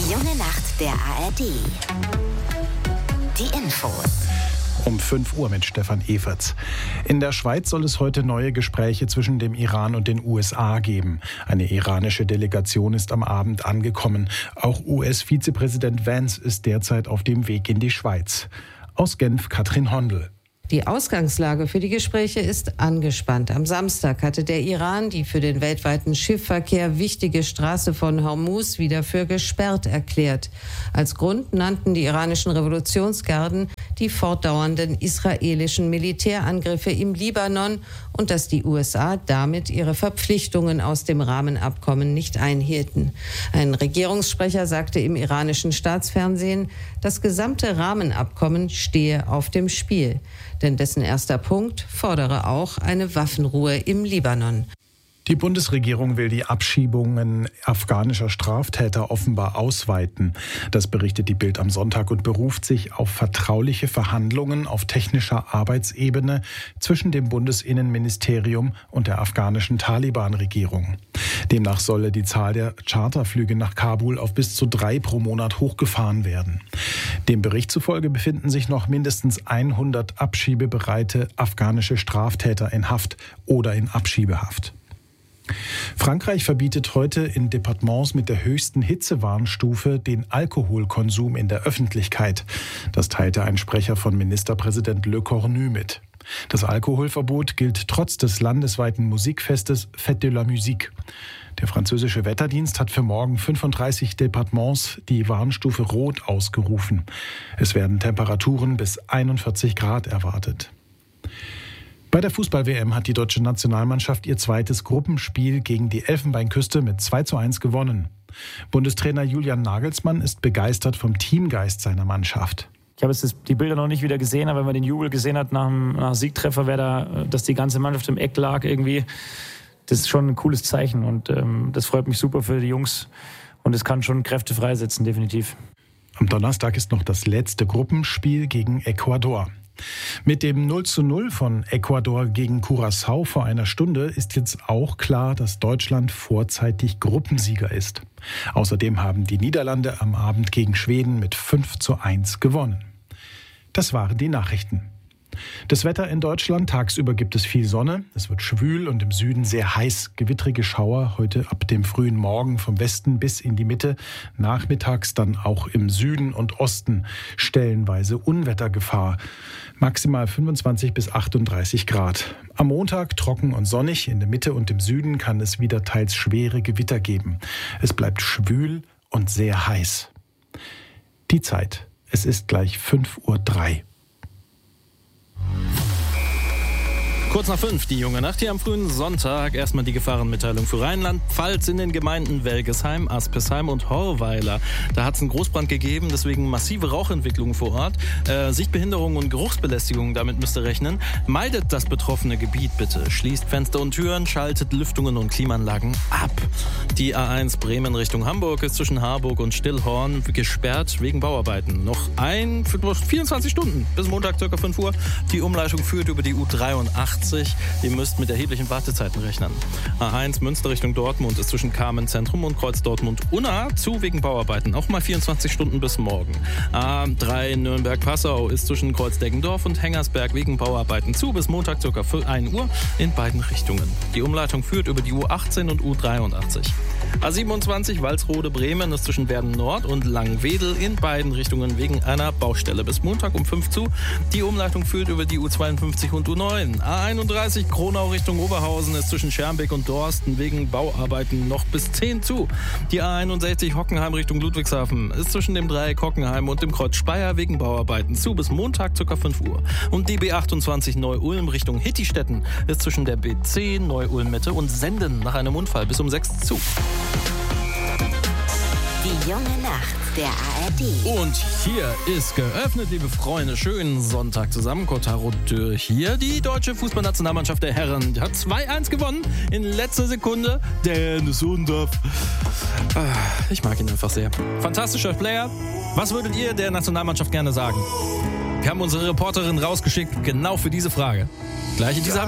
Die junge Nacht der ARD. Die Infos. Um 5 Uhr mit Stefan Everts. In der Schweiz soll es heute neue Gespräche zwischen dem Iran und den USA geben. Eine iranische Delegation ist am Abend angekommen. Auch US-Vizepräsident Vance ist derzeit auf dem Weg in die Schweiz. Aus Genf Katrin Hondel. Die Ausgangslage für die Gespräche ist angespannt. Am Samstag hatte der Iran die für den weltweiten Schiffverkehr wichtige Straße von Hormuz wieder für gesperrt erklärt. Als Grund nannten die iranischen Revolutionsgarden die fortdauernden israelischen Militärangriffe im Libanon und dass die USA damit ihre Verpflichtungen aus dem Rahmenabkommen nicht einhielten. Ein Regierungssprecher sagte im iranischen Staatsfernsehen, das gesamte Rahmenabkommen stehe auf dem Spiel. Denn dessen erster Punkt fordere auch eine Waffenruhe im Libanon. Die Bundesregierung will die Abschiebungen afghanischer Straftäter offenbar ausweiten. Das berichtet die Bild am Sonntag und beruft sich auf vertrauliche Verhandlungen auf technischer Arbeitsebene zwischen dem Bundesinnenministerium und der afghanischen Taliban-Regierung. Demnach solle die Zahl der Charterflüge nach Kabul auf bis zu 3 pro Monat hochgefahren werden. Dem Bericht zufolge befinden sich noch mindestens 100 abschiebebereite afghanische Straftäter in Haft oder in Abschiebehaft. Frankreich verbietet heute in Departements mit der höchsten Hitzewarnstufe den Alkoholkonsum in der Öffentlichkeit. Das teilte ein Sprecher von Ministerpräsident Le Cornu mit. Das Alkoholverbot gilt trotz des landesweiten Musikfestes Fête de la Musique. Der französische Wetterdienst hat für morgen 35 Departements die Warnstufe Rot ausgerufen. Es werden Temperaturen bis 41 Grad erwartet. Bei der Fußball-WM hat die deutsche Nationalmannschaft ihr zweites Gruppenspiel gegen die Elfenbeinküste mit 2:1 gewonnen. Bundestrainer Julian Nagelsmann ist begeistert vom Teamgeist seiner Mannschaft. Ich habe jetzt die Bilder noch nicht wieder gesehen, aber wenn man den Jubel gesehen hat nach dem Siegtreffer, dass die ganze Mannschaft im Eck lag irgendwie, das ist schon ein cooles Zeichen und das freut mich super für die Jungs und es kann schon Kräfte freisetzen, definitiv. Am Donnerstag ist noch das letzte Gruppenspiel gegen Ecuador. Mit dem 0:0 von Ecuador gegen Curaçao vor einer Stunde ist jetzt auch klar, dass Deutschland vorzeitig Gruppensieger ist. Außerdem haben die Niederlande am Abend gegen Schweden mit 5:1 gewonnen. Das waren die Nachrichten. Das Wetter in Deutschland: tagsüber gibt es viel Sonne, es wird schwül und im Süden sehr heiß. Gewittrige Schauer heute ab dem frühen Morgen vom Westen bis in die Mitte, nachmittags dann auch im Süden und Osten stellenweise Unwettergefahr. Maximal 25 bis 38 Grad. Am Montag trocken und sonnig, in der Mitte und im Süden kann es wieder teils schwere Gewitter geben. Es bleibt schwül und sehr heiß. Die Zeit: es ist gleich 5:03 Uhr. Kurz nach 5, die junge Nacht hier am frühen Sonntag. Erstmal die Gefahrenmitteilung für Rheinland-Pfalz in den Gemeinden Welgesheim, Aspesheim und Horweiler. Da hat es einen Großbrand gegeben, deswegen massive Rauchentwicklung vor Ort. Sichtbehinderung und Geruchsbelästigung, damit müsst ihr rechnen. Meidet das betroffene Gebiet bitte. Schließt Fenster und Türen, schaltet Lüftungen und Klimaanlagen ab. Die A1 Bremen Richtung Hamburg ist zwischen Harburg und Stillhorn gesperrt wegen Bauarbeiten. Noch 24 Stunden bis Montag ca. 5 Uhr. Die Umleitung führt über die U83. Ihr müsst mit erheblichen Wartezeiten rechnen. A1 Münster Richtung Dortmund ist zwischen Carmen Zentrum und Kreuz Dortmund-Unna zu wegen Bauarbeiten. Auch mal 24 Stunden bis morgen. A3 Nürnberg-Passau ist zwischen Kreuz Deggendorf und Hengersberg wegen Bauarbeiten zu bis Montag ca. 1 Uhr in beiden Richtungen. Die Umleitung führt über die U18 und U83. A27 Walsrode-Bremen ist zwischen Werden-Nord und Langwedel in beiden Richtungen wegen einer Baustelle bis Montag um 5 zu. Die Umleitung führt über die U52 und U9. A31 Kronau Richtung Oberhausen ist zwischen Schermbeck und Dorsten wegen Bauarbeiten noch bis 10 zu. Die A61 Hockenheim Richtung Ludwigshafen ist zwischen dem Dreieck Hockenheim und dem Kreuz Speyer wegen Bauarbeiten zu bis Montag ca. 5 Uhr. Und die B28 Neu-Ulm Richtung Hittistetten ist zwischen der B10 Neu-Ulm-Mitte und Senden nach einem Unfall bis um 6 zu. Die junge Nacht der ARD. Und hier ist geöffnet, liebe Freunde. Schönen Sonntag zusammen. Kotaro Dürr hier. Die deutsche Fußballnationalmannschaft der Herren hat 2:1 gewonnen in letzter Sekunde. Dennis Undorf. Ich mag ihn einfach sehr. Fantastischer Player. Was würdet ihr der Nationalmannschaft gerne sagen? Wir haben unsere Reporterin rausgeschickt, genau für diese Frage. Gleich in dieser